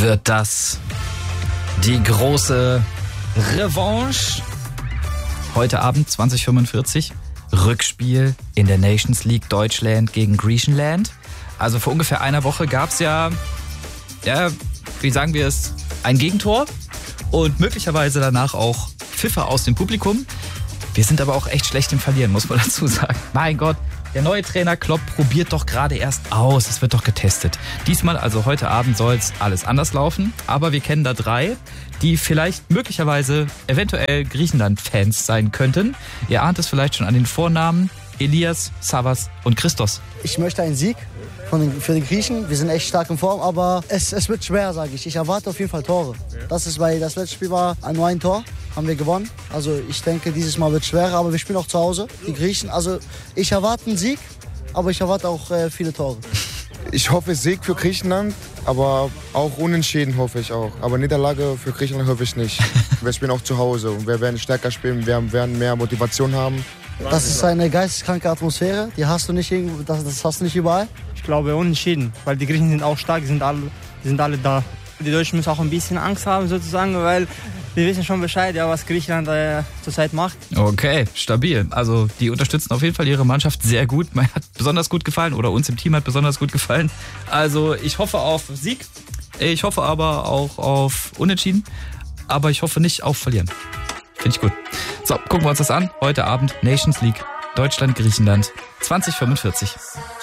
Wird das die große Revanche? Heute Abend 20:45, Rückspiel in der Nations League Deutschland gegen Griechenland. Also vor ungefähr einer Woche gab es ja, wie sagen wir es, ein Gegentor und möglicherweise danach auch Pfiffe aus dem Publikum. Wir sind aber auch echt schlecht im Verlieren, muss man dazu sagen. Mein Gott, der neue Trainer Klopp probiert doch gerade erst aus. Es wird doch getestet. Diesmal, also heute Abend, soll es alles anders laufen. Aber wir kennen da 3, die vielleicht möglicherweise eventuell Griechenland-Fans sein könnten. Ihr ahnt es vielleicht schon an den Vornamen: Elias, Savas und Christos. Ich möchte einen Sieg für die Griechen. Wir sind echt stark in Form, aber es wird schwer, sage ich. Ich erwarte auf jeden Fall Tore. Das letzte Spiel war nur ein Tor, haben wir gewonnen. Also ich denke, dieses Mal wird schwerer, aber wir spielen auch zu Hause, die Griechen. Also ich erwarte einen Sieg, aber ich erwarte auch viele Tore. Ich hoffe Sieg für Griechenland, aber auch Unentschieden hoffe ich auch. Aber Niederlage für Griechenland hoffe ich nicht. Wir spielen auch zu Hause und wir werden stärker spielen, wir werden mehr Motivation haben. Das ist eine geisteskranke Atmosphäre, die hast du nicht irgendwo, das hast du nicht überall. Ich glaube unentschieden, weil die Griechen sind auch stark, die sind alle da. Die Deutschen müssen auch ein bisschen Angst haben sozusagen, weil wir wissen schon Bescheid, was Griechenland zurzeit macht. Okay, stabil. Also die unterstützen auf jeden Fall ihre Mannschaft sehr gut. Mir hat besonders gut gefallen oder uns im Team hat besonders gut gefallen. Also ich hoffe auf Sieg, ich hoffe aber auch auf Unentschieden, aber ich hoffe nicht auf Verlieren. Finde ich gut. So, gucken wir uns das an. Heute Abend Nations League, Deutschland, Griechenland, 20:45.